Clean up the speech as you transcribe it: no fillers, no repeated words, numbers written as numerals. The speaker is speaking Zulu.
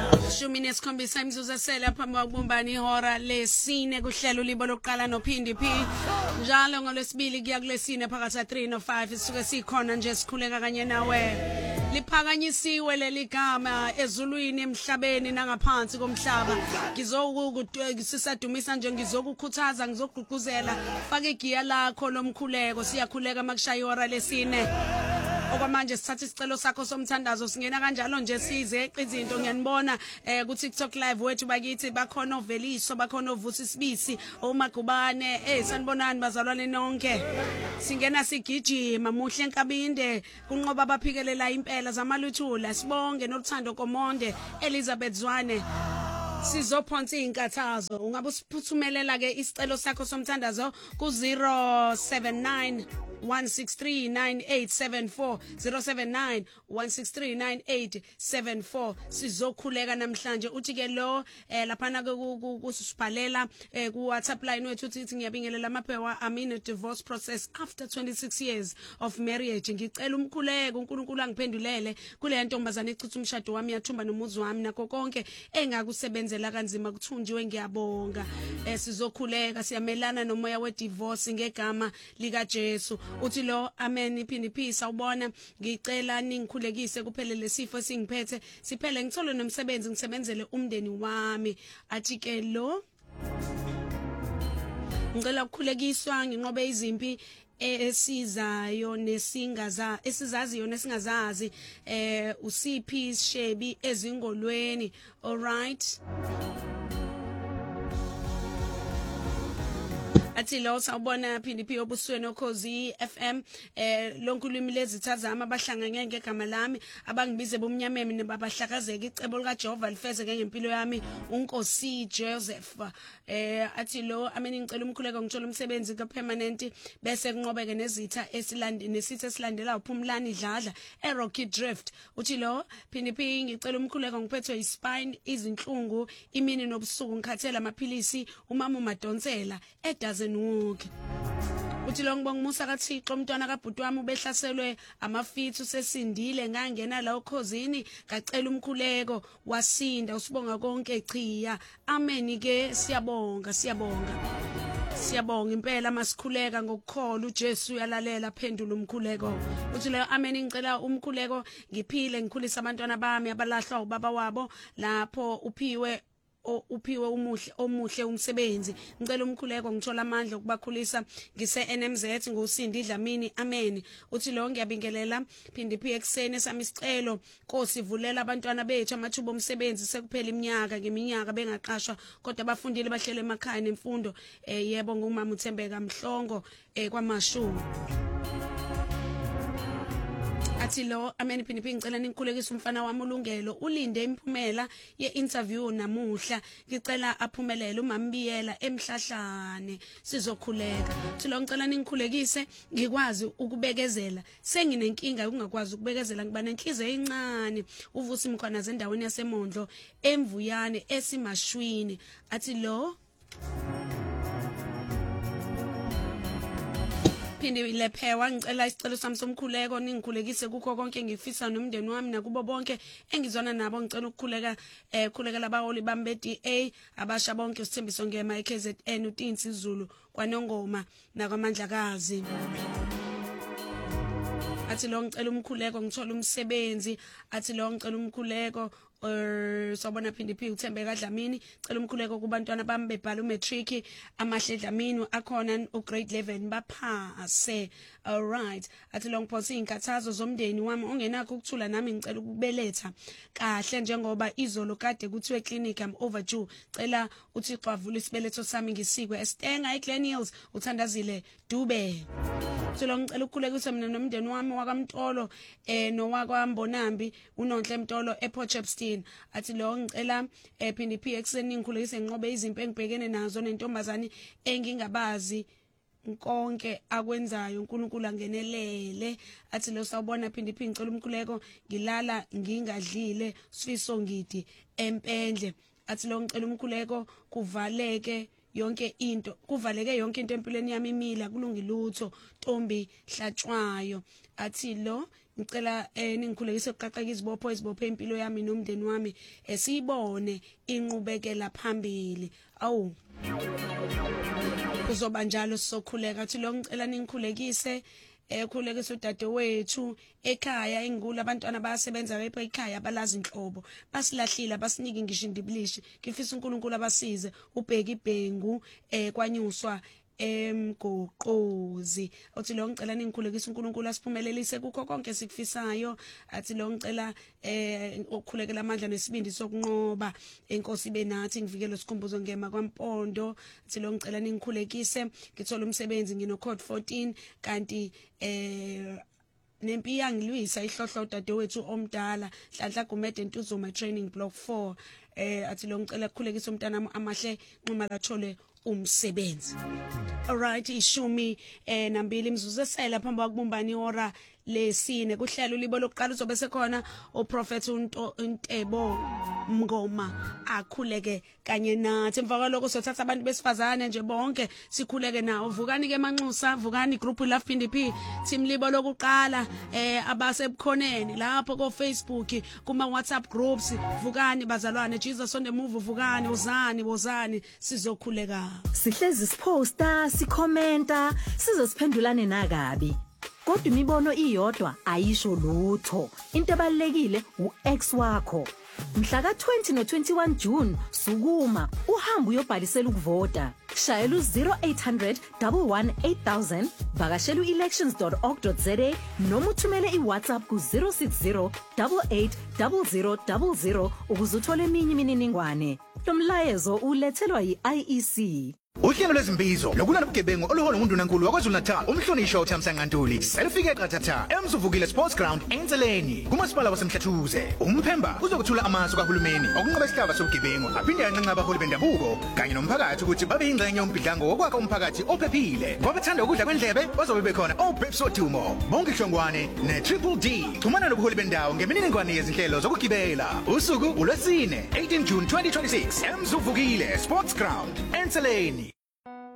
Shumi nesikhombisa imzuzu esela phambi kokubumbana ihora lesine kuhlelo libo lokuqala noPhindi P. Njalo ngolwesibili kuya kulesine phakathi ka3 no5 sisuke sikhona nje sikhuleka kanye nawe. Liphakanyisiwe leli gama ezulwini emhlabeni nangaphansi komhlaba. Ngizokusisadumisa nje ngizokukhuthaza ngizogqugquzela faka igiya lakho lomkhuleko siyakhuleka makushaya ihora lesine. Okwamanje sithatha isicelo sakho somthandazo singena kanjalo nje size izinto ngiyanibona ku TikTok live wethu bakithi bakhona oveliso bakhona ovusa isibisi omagubane sanibonani bazalwane nonke singena sigijima muhle enkabinde kunqoba abaphikelela impela zamaluthula sibonge nothando komonde Elizabeth Zwane sizophonsa inkathazo ungabe usiphuthumelela ke isicelo sakho somthandazo ku 079 1639874 079 1639874 sizokhuleka namhlanje uthi ke lo laphana kusibhalela ku WhatsApp line wethu uthi ngiyabingelela maphewa I'm in a divorce process after 26 years of marriage ngicela umkhuleko uNkulunkulu angiphendulele kule ntombazana echitha umshado wami yathumba nomuzi wami nakho konke engakusebenzela kanzima kuthunjiwe ngiyabonga sizokhuleka siyamelana nomoya we divorce ngegama lika Jesu uthi lo amen iphindi phisa sawubona ngicela ningikhulekise kuphele lesifo singiphethe siphele ngithole nomsebenzi ngisebenzele umndeni wami athi ke lo ngicela ukukhulekiswa nginqobe izimpi esizayo nesingaza esizaziyo nesingazazi uSiphi Shebi ezingolweni all right athi lo sawubona Phindi P obusweni okhozi FM lonkulwimi lezithazama abahlanganye ngegama lami abangibize bomnyameme nebabahlakazeka icebo lika Jehova lifezeke ngempilo yami uNkosi Joseph athi lo ameni ngicela umkhuleko ngithola umsebenzi ka permanent bese kunqobeke nesitha esilandela uphumlani Dladla eRocky Drift uthi lo Phindi P ngicela umkhuleko ngiphethwe ispine izinhlungu imini nobusuku ngikhathela amaphilisi umama umadonsela doesn't work uthi lo ngibonga umusa kaThixo umntwana kaBhuti wami ubehlaselwe amafithu sesindile ngangena la okhozini ngacela umkhuleko wasinda usibonga konke chiya amen ke siyabonga impela masikhuleka ngokukhola uJesu uyalalela phendula umkhuleko uthi le amen ngicela umkhuleko ngiphile ngikhulisa abantwana bami abalahlwa ubaba wabo lapho uphiwe omuhle umsebenzi ngicela umkhuleko ngithola amandla okubakhulisa ngise NMZ ngosindi Dlamini amen uthi lo ngiyabingelela Phindi P ekseni sami isicelo Nkosi vulela abantwana bethu amathuba omsebenzi sekuphela ngeminyaka bengaqashwa kodwa abafundile bahlele emakhaya nemfundo yebo ngumama uThembeka Mhlongo kwaMashumi athi lo amen Phindi P ngicela ningikhulekise umfana wami uLungelo ulinde imphumela ye-interview namuhla ngicela aphumelele umambiyela emhlahlane sizokhuleka uthi lo ngicela ningikhulekise ngikwazi ukubekezela senginenkinga ukungakwazi ukubekezela ngiba nenhliziyo encane uvusi mkhona zendaweni yaseMondlo emvuyane esimashwini athi lo Phindi lephewa ngicela isicelo sami somkhuleko ningikhulekise kukho konke ngifisa nomndeni wami nakubo bonke engizona nabo ngicela ukukhuleka khulekela abaholi bami beDA abasha bonke usithembiso ngema eKZN uTinsi Zulu kwaNongoma nakwamandlakazi athi lo ngicela umkhuleko ngithola umsebenzi athi lo ngicela umkhuleko sawubona Phindi P uThembeka Dlamini cela umkhuleko kubantwana bami bebhala umatric amahle Dlamini akhona ugrade 11 baphase all right athi lo ngiphosa inkathazo zomndeni wami ongenakho ukuthula nami ngicela ukubeletha kahle njengoba izolo kade kuthiwe clinic I'm overdue cela uThixo avule isibeletho sami ngisikwe eStenga eGlen Hills uthandazile Dube lo ngicela ukukhulekisa mina nomndeni wami wakamtolo nowakwambonambi uNonhle Mtolo ePortchepstein athi lo ngicela Phindi P ekseni ngikhulekise nginqobe izimpi engibhekene nazo nentombazane engingabazi konke akwenzayo uNkulunkulu angenelele athi lo sawubona Phindi P ngicela umkhuleko ngilala ngingadlile sifiso ngidi empendle athi lo ngicela umkhuleko kuvaleke yonke into empilweni yami imila kulungilutho Ntombi Hlatshwayo athi lo ngicela ningikhulekise ukuqaqeka izibopho impilo yami nomndeni wami siyibone inqubekela phambili awu kuzoba njalo sizokhuleka athi lo ngicela ningikhulekise khulekisa udadewethu ekhaya engikula abantwana bayasebenza lapha ekhaya balazi inhlobo basilahlile basinike ngisho indibilishi ngifisa uNkulunkulu abasize ubheka ibhengu kwanyuswa emgoqozi uthi lo ngicela ningikhulekisa uNkulunkulu asiphumelelise kukho konke sikufisayo athi lo ngicela ukukhulekela amandla nesibindi sokunqoba inkosi benathi ngivikele sikhumbuzo ngema kwaMpondo athi lo ngicela ningikhulekise ngithola umsebenzi ngino code 14 kanti nempi yangilwisa ihlohlo dadewethu omdala hlanhla Gumede Ntuzuma training block 4 athi lo ngicela ukukhulekisa umntana amahle nquma lathole umsebenzi. Alright ishumi nambili imzuzu esela phambi kwakubumbani ihora lesine kuhlelo libo lokuqala uzobe sekhona uProfet uNtebo Mngoma akhuleke kanye nathi emva kwaloko sothatha abantu besifazane nje bonke sikhuleke nawo vukani ke Manxusa vukani group Love PNDP team libo lokuqala abasebukhoneni lapho ko Facebook kuma WhatsApp groups vukani bazalwane Jesus on the move vukani wozani sizokhuleka sihlezi siposta sikhomenta sizosiphendulane nakabi kodwa imibono iyodwa ayisho lutho into ebalekile uex wakho mhla ka20 no21 June sukuma uhamba uyobhalisela ukuvota shayela u0800 118 vakashela uelections.org.za noma uthumele iWhatsApp ku060 880000 ukuze uthole eminye imininingwane lo mlayezo ulethelwa yiIEC. Uhlelo lwezimbizo lokulwa nobugebengu oluhola uNdunankulu waKwaZulu-Natal umhlonisho uThamsanqa Ntuli selifike qathatha eMzuvukile Sports Ground eNtseleni kumasipala waseMhlathuze uMphemba uzokuthula amasu kahulumeni okunqoba isihlava sobugebengu aphinde yanqanqa abaholi bendabuko kanye nomphakathi ukuthi babe ingxenye yombhidlango wokwakha umphakathi ophephile kwabathanda ukudla kwendlebe bazobe bekhona oBeps Odumo bonke Hlongwane neTriple D xhumana nobuholi bendawo ngemininingwane yezinhlelo zokugibela usuku uLwesine 18 June 2026 eMzuvukile Sports Ground eNtseleni.